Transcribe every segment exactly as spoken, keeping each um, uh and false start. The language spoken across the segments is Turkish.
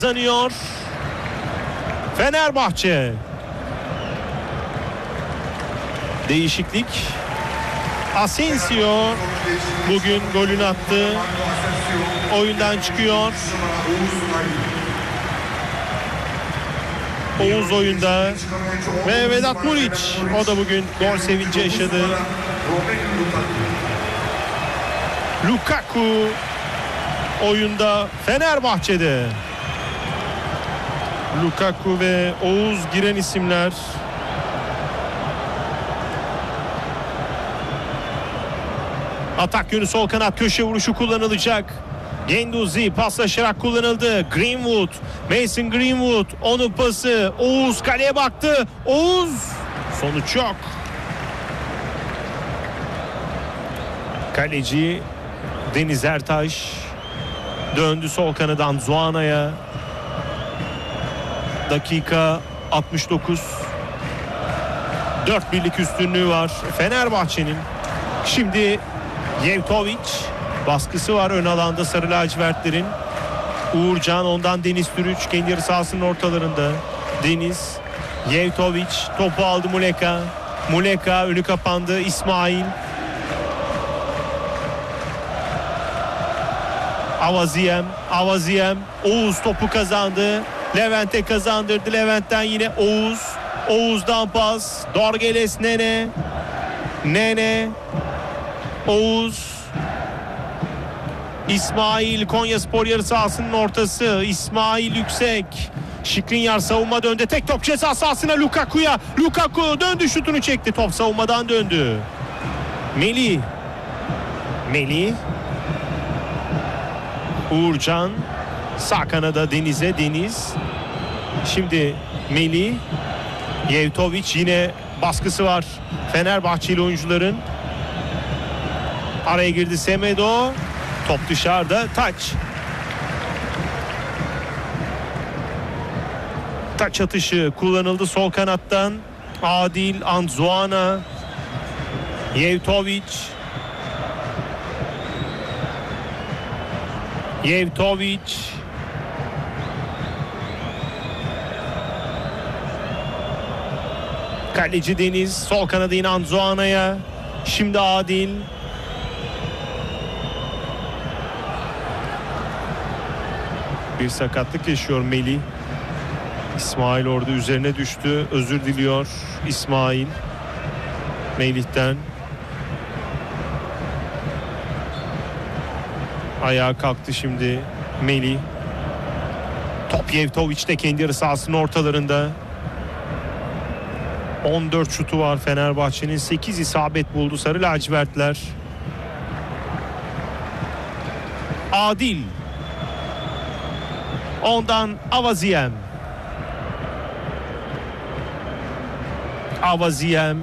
kazanıyor Fenerbahçe. Değişiklik. Asensio bugün golünü attı. Oyundan çıkıyor. Oğuz oyunda ve Vedat Muriç, o da bugün gol sevinci yaşadı. Lukaku oyunda Fenerbahçe'de. Lukaku ve Oğuz giren isimler. Atak yönü sol kanat, köşe vuruşu kullanılacak. Genduzi paslaşarak kullanıldı. Greenwood, Mason Greenwood, onun pası. Oğuz kaleye baktı. Oğuz, sonuç yok. Kaleci Deniz Ertaş döndü sol kanadan Zuana'ya. Dakika altmış dokuz. dört birlik üstünlüğü var Fenerbahçe'nin. Şimdi Yevtovic, baskısı var ön alanda sarı lacivertlerin. Uğurcan, ondan Deniz Türüç kendi yarı sahasının ortalarında. Deniz, Yevtovic topu aldı. Muleka, Muleka önü kapandı. İsmail, Avaziem, Avaziem, Oğuz topu kazandı. Levent'e kazandırdı. Levent'ten yine Oğuz. Oğuz'dan pas. Dorgeles Nene. Nene. Oğuz. İsmail, Konyaspor yarı sahasının ortası. İsmail yüksek. Şikrinyar savunma döndü. Tek top ceza sahasına Lukaku'ya. Lukaku döndü, şutunu çekti. Top savunmadan döndü. Melih. Melih. Uğurcan. Sağ kanada Deniz'e. Deniz. Şimdi Melih. Yevtovic, yine baskısı var Fenerbahçeli oyuncuların. Araya girdi Semedo. Top dışarıda. Taç. Taç atışı kullanıldı sol kanattan. Adil, Anzuana, Yevtovic. Yevtovic. Kaleci Deniz. Sol kanadı yine Anzuana'ya. Şimdi Adil. Bir sakatlık yaşıyor Melih. İsmail orada üzerine düştü. Özür diliyor İsmail Melih'ten. Ayağa kalktı şimdi Melih. Top Yevtovic'te kendi yarı sahasının ortalarında. on dört şutu var Fenerbahçe'nin. sekiz isabet buldu sarı lacivertler. Adil. Ondan Avaziem. Avaziem.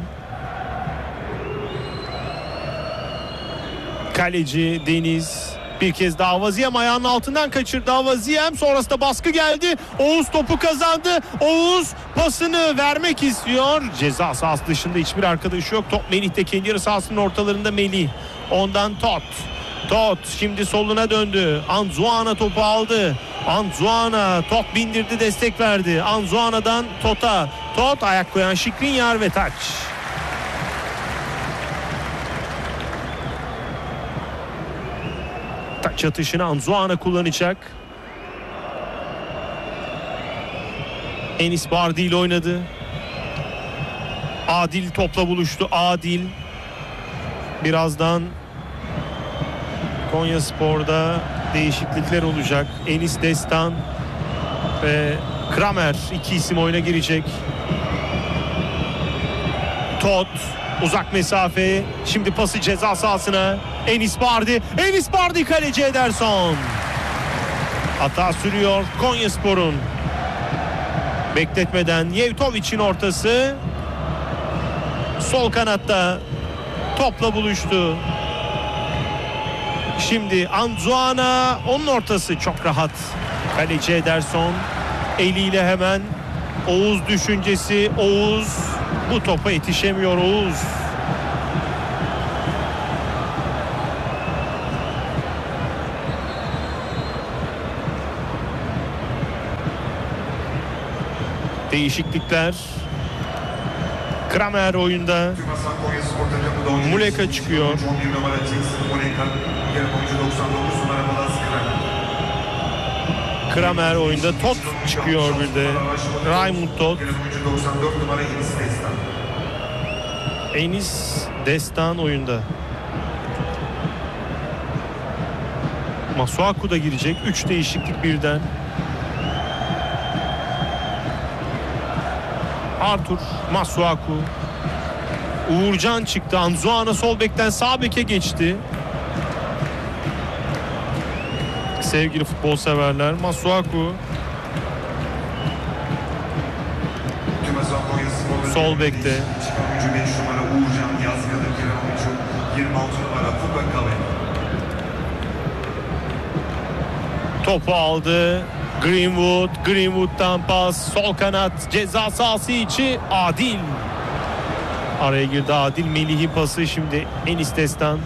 Kaleci Deniz. Bir kez daha Avaziem ayağının altından kaçırdı. Avaziem, sonrasında baskı geldi. Oğuz topu kazandı. Oğuz pasını vermek istiyor. Ceza sahası dışında hiçbir arkadaşı yok. Top Melih'te kendi yarı sahasının ortalarında Melih. Ondan Tot. Tot şimdi soluna döndü. Anzuana topu aldı. Anzuana top bindirdi, destek verdi. Anzuana'dan Tot'a. Tot ayak koyan Şikrinyar ve taç. Taç atışını Anzuana kullanacak. Enis Bardi ile oynadı. Adil topla buluştu. Adil. Birazdan Konyaspor'da değişiklikler olacak. Enis Destan ve Kramer, iki isim oyuna girecek. Tot uzak mesafe. Şimdi pası ceza sahasına. Enis Bardi. Enis Bardi, kaleci Ederson. Hata sürüyor Konyaspor'un. Bekletmeden Yevtovic'in ortası. Sol kanatta topla buluştu. Şimdi Anzuana, onun ortası çok rahat. Kaleci Ederson eliyle hemen Oğuz düşüncesi. Oğuz bu topa yetişemiyor. Oğuz Değişiklikler. Kramer oyunda. Muleka çıkıyor. Kramer oyunda. Tot çıkıyor bir de. Raymond Tot. Enis Destan oyunda. Masuaku da girecek. Üç değişiklik birden. Arthur Masuaku. Uğurcan çıktı. Anzuana sol bekten sağ beke geçti. Sevgili futbol severler, Masuaku sol bekte. Topu aldı. Greenwood, Greenwood'dan pas, sol kanat, ceza sahası içi Adil. Araya girdi Adil, Melih'in pası şimdi Enis Destan.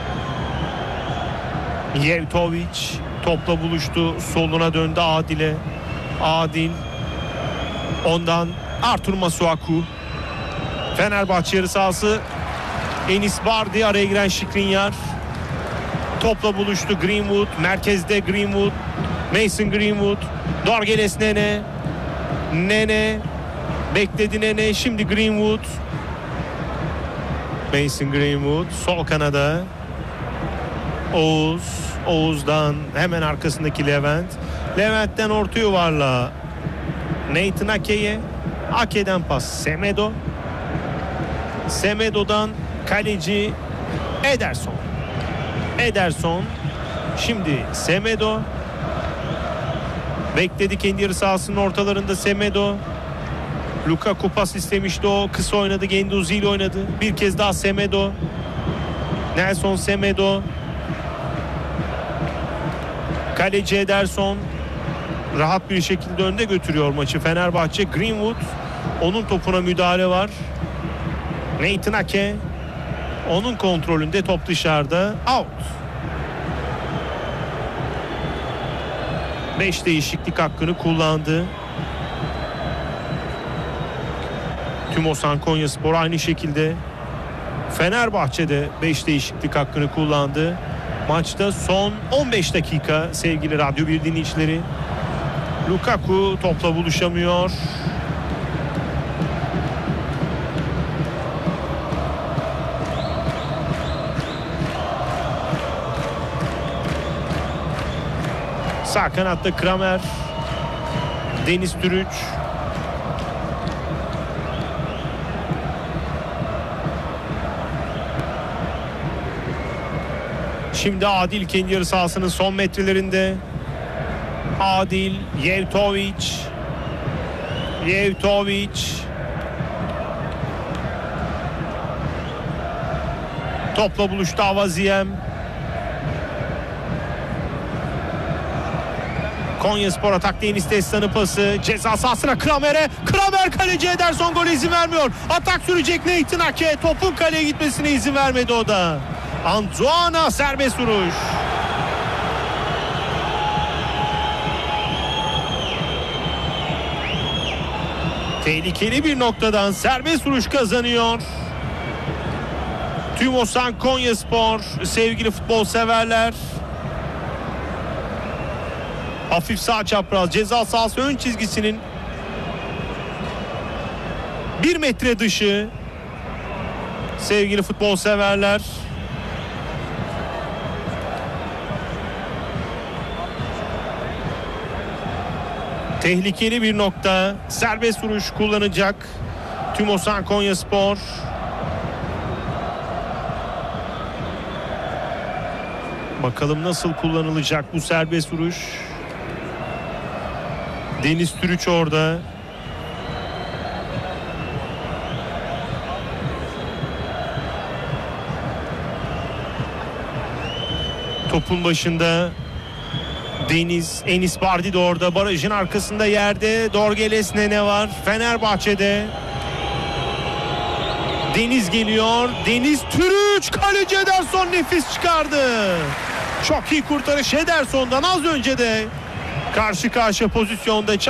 Yevtovic topla buluştu, soluna döndü Adil'e. Adil, ondan Arthur Masuaku. Fenerbahçe yarı sahası, Enis Bardi, araya giren Skriniar. Topla buluştu Greenwood, merkezde Greenwood. Mason Greenwood, Dorgeles Nene. Nene bekledi Nene, şimdi Greenwood. Mason Greenwood sol kanada. Oğuz, Oğuz'dan hemen arkasındaki Levent. Levent'ten orta yuvarlağa Nathan Ake'ye. Ake'den pas Semedo. Semedo'dan kaleci Ederson. Ederson. Şimdi Semedo. Bekledi kendi yarı sahasının ortalarında Semedo. Lukaku pas istemişti, o kısa oynadı, Guendouzi ile oynadı. Bir kez daha Semedo. Nelson Semedo. Kaleci Ederson rahat bir şekilde önde götürüyor maçı Fenerbahçe. Greenwood, onun topuna müdahale var. Nathan Ake, onun kontrolünde, top dışarıda, out. beş değişiklik hakkını kullandı. Tümosan Konyaspor aynı şekilde. Fenerbahçe'de beş değişiklik hakkını kullandı. Maçta son on beş dakika sevgili Radyo bir dinleyicileri. Lukaku topla buluşamıyor. Sağ kanatta Kramer, Deniz Türüç. Şimdi Adil kendi yarı sahasının son metrelerinde. Adil, Yevtovic. Yevtovic. Topla buluştu Avaziem. Konyaspor atakta Enis Destan'ın pası. Ceza sahasına Kramer'e. Kramer, kaleci Ederson gole izin vermiyor. Atak sürecek Nathan Ake. Topun kaleye gitmesine izin vermedi o da. Anzuana serbest vuruş. Tehlikeli bir noktadan serbest vuruş kazanıyor Tümosan Konyaspor sevgili futbol severler. Hafif sağ çapraz, ceza sahası ön çizgisinin bir metre dışı sevgili futbol severler. Tehlikeli bir nokta. Serbest vuruş kullanacak Tümosan Konyaspor. Bakalım nasıl kullanılacak bu serbest vuruş. Deniz Türüç orada. Topun başında Deniz, Enis Bardi de orada. Barajın arkasında yerde Dorgeles Nene var. Fenerbahçe'de Deniz geliyor. Deniz Türüç, kaleci Ederson nefis çıkardı. Çok iyi kurtarış Ederson'dan, az önce de karşı karşıya pozisyonda